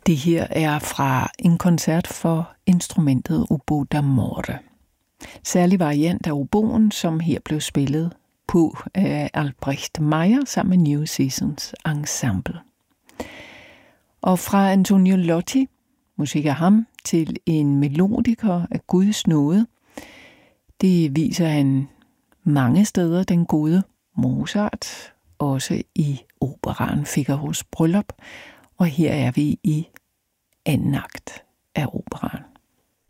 Det her er fra en koncert for instrumentet Oboe d'amore. Særlig variant af oboen, som her blev spillet på af Albrecht Meyer sammen med New Seasons Ensemble. Og fra Antonio Lotti, musik af ham, til en melodiker af Guds nåde. Det viser han mange steder, den gode Mozart, også i operaen Figaros Bryllup, og her er vi i anden akt af operaen.